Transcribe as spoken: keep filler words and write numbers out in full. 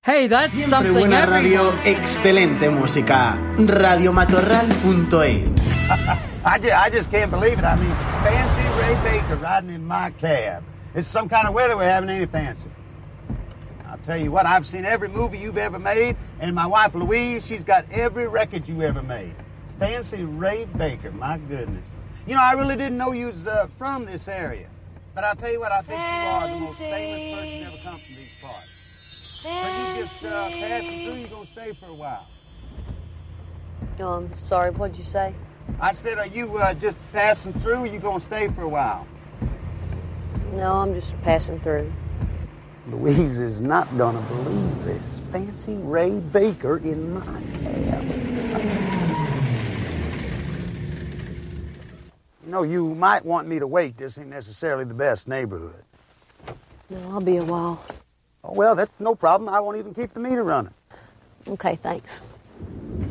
Hey, that's Siempre something buena radio, everyone... excelente música. radio matorral punto es. I, just, I just can't believe it. I mean, Fancy Ray Baker riding in my cab. It's some kind of weather we're having, ain't it, Fancy? I'll tell you what, I've seen every movie you've ever made, and my wife Louise, she's got every record you ever made. Fancy Ray Baker, my goodness. You know, I really didn't know you was uh, from this area. But I'll tell you what, I think you are the most famous person ever come from these parts. So you just uh, passing through, you're going to stay for a while. No, I'm sorry, what'd you say? I said, are you uh, just passing through, or you going to stay for a while? No, I'm just passing through. Louise is not going to believe this. Fancy Ray Baker in my cab. You know, you might want me to wait. This ain't necessarily the best neighborhood. No, I'll be a while. Oh, well, that's no problem. I won't even keep the meter running. Okay, thanks.